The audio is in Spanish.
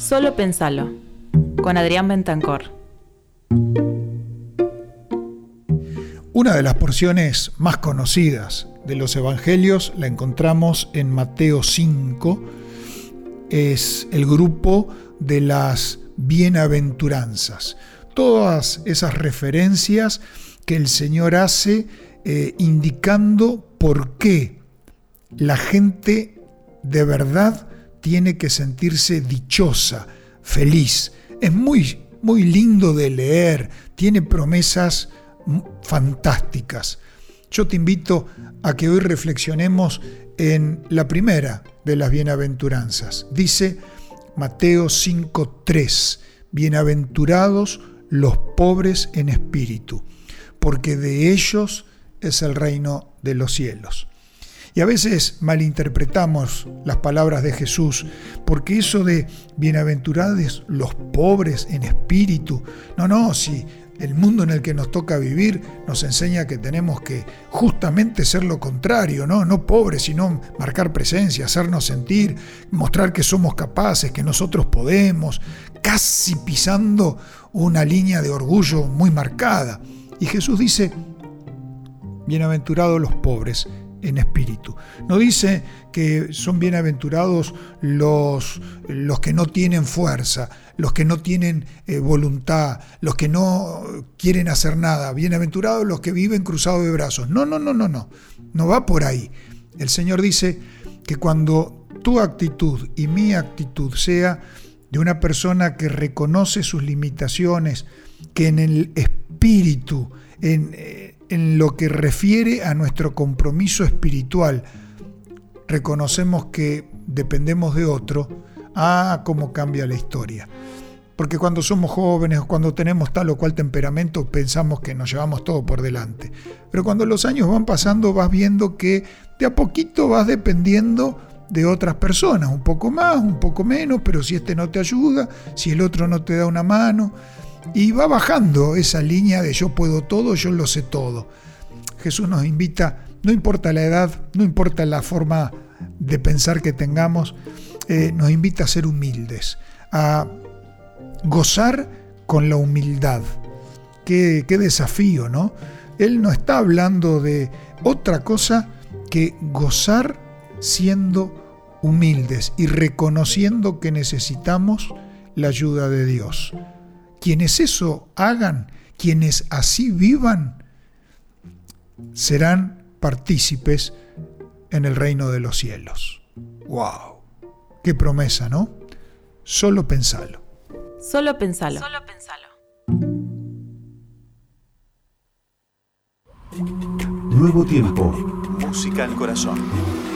Solo pensalo, con Adrián Bentancor. Una de las porciones más conocidas de los evangelios la encontramos en Mateo 5, es el grupo de las bienaventuranzas. Todas esas referencias que el Señor hace indicando por qué la gente de verdad tiene que sentirse dichosa, feliz. Es muy, muy lindo de leer, tiene promesas fantásticas. Yo te invito a que hoy reflexionemos en la primera de las bienaventuranzas. Dice Mateo 5:3, bienaventurados los pobres en espíritu, porque de ellos es el reino de los cielos. Y a veces malinterpretamos las palabras de Jesús, porque eso de bienaventurados los pobres en espíritu, si el mundo en el que nos toca vivir nos enseña que tenemos que justamente ser lo contrario, no pobres, sino marcar presencia, hacernos sentir, mostrar que somos capaces, que nosotros podemos, casi pisando una línea de orgullo muy marcada. Y Jesús dice, bienaventurados los pobres en espíritu. No dice que son bienaventurados los que no tienen fuerza, los que no tienen voluntad, los que no quieren hacer nada. Bienaventurados los que viven cruzados de brazos. No va por ahí. El Señor dice que cuando tu actitud y mi actitud sea de una persona que reconoce sus limitaciones, que en el espíritu, en lo que refiere a nuestro compromiso espiritual, reconocemos que dependemos de otro, cómo cambia la historia. Porque cuando somos jóvenes o cuando tenemos tal o cual temperamento, pensamos que nos llevamos todo por delante. Pero cuando los años van pasando, vas viendo que de a poquito vas dependiendo de otras personas, un poco más, un poco menos, pero si este no te ayuda, si el otro no te da una mano, y va bajando esa línea de yo puedo todo, yo lo sé todo. Jesús nos invita, no importa la edad, no importa la forma de pensar que tengamos, nos invita a ser humildes, a gozar con la humildad. Qué desafío, ¿no? Él no está hablando de otra cosa que gozar siendo humildes y reconociendo que necesitamos la ayuda de Dios. Quienes eso hagan, quienes así vivan, serán partícipes en el reino de los cielos. ¡Wow! ¡Qué promesa!, ¿no? Solo pensalo. Solo pensalo. Solo pensalo. Nuevo tiempo. Música al corazón.